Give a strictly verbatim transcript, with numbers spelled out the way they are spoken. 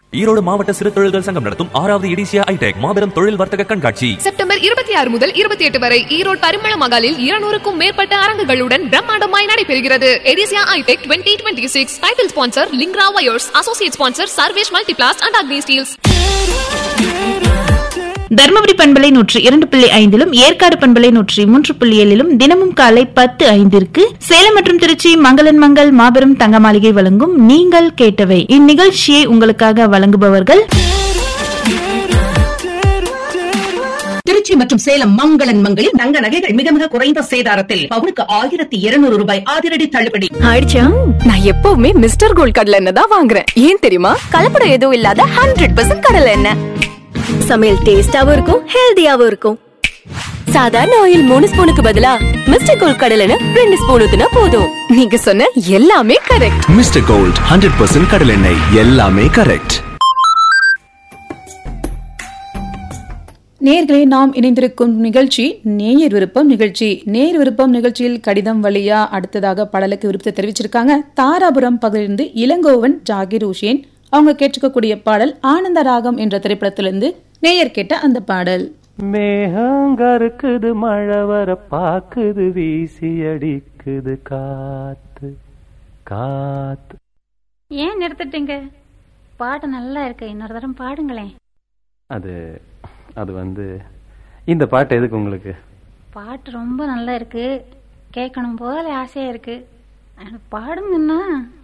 ஈரோடு மாவட்ட சிறு தொழில்கள் சங்கம் நடத்தும் ஆறாவது எடிசியா ஐடெக் மாபெரும் தொழில் வர்த்தக கண்காட்சி செப்டம்பர் இருபத்தி ஆறு முதல் இருபத்தி எட்டு வரை ஈரோடு பரிமள மகாலில் இருநூறுக்கும் மேற்பட்ட அரங்குகளுடன் பிரம்மாண்டமாய் நடைபெறுகிறது. எடிசியா ஐடெக் twenty twenty six title sponsor லிங்க்ரா wires, associate sponsor Sarvesh Multiplast and Agni Steeles. Dharmapuri பண்பலை நூற்றி இரண்டு புள்ளி ஐந்திலும் ஏற்காடு பண்பலை நூற்றி மூன்று புள்ளி ஏழிலும் தினமும் காலை பத்து ஐந்திற்கு சேலம் மற்றும் திருச்சி மங்களன் மங்கள் மாபெரும் தங்க மாளிகை வழங்கும் நீங்கள் கேட்டவை. இந்நிகழ்ச்சியை உங்களுக்காக வழங்குபவர்கள் திருச்சி மற்றும் சேலம் மங்களன் மங்களில் தங்க நகைகள் மிக மிக குறைந்த சேதாரத்தில் பவுனுக்கு ஆயிரத்தி இருநூறு ரூபாய் அதிரடி தள்ளுபடி. ஆயிடுச்சா? நான் எப்பவுமே மிஸ்டர் கோல்ட் கடலை எண்ணெய் தான் வாங்குறேன். ஏன் தெரியுமா? கலப்படம் எதுவும் இல்லாத ஹண்ட்ரட் பர்சன்ட் கடலை எண்ணெய். சமையல் டேஸ்டாவும் இருக்கும், ஹெல்தியாவும் இருக்கும். சாதாரண ஆயில் மூணு ஸ்பூனுக்கு பதிலா மிஸ்டர் கோல்ட் கடலை எண்ணெய் ரெண்டு ஸ்பூன் ஊத்துனா போதும். நீங்க சொன்ன எல்லாமே correct. Mister gold hundred percent கடலை எண்ணெய், எல்லாமே கரெக்ட். நேயர்களே, நாம் இணைந்திருக்கும் நிகழ்ச்சி நேயர் விருப்பம் நிகழ்ச்சி. நேயர் விருப்பம் நிகழ்ச்சியில் கடிதம் வழியா அடுத்ததாக பாடலுக்கு விருப்பத்தை தெரிவிச்சிருக்காங்க தாராபுரம் பகுதியிலிருந்து இளங்கோவன் ஜாகிர் ஹுசேன். அவங்க கேட்டுக்கக்கூடிய பாடல் ஆனந்த ராகம் என்ற திரைப்படத்திலிருந்து நேயர் கேட்ட அந்த பாடல். மேகங்கருக்குது, மழை வர பாக்குது, வீசி அடிக்குது காத்து காத்து. ஏன் நிறுத்திட்டீங்க? பாட்டு நல்லா இருக்கு, இன்னொரு தரம் பாடுங்களேன். அது அது வந்து இந்த பாட்டு எதுக்கு உங்களுக்கு? பாட்டு ரொம்ப நல்லா இருக்கு, கேட்கணும் போல ஆசையா இருக்கு, பாடுங்கன்னா.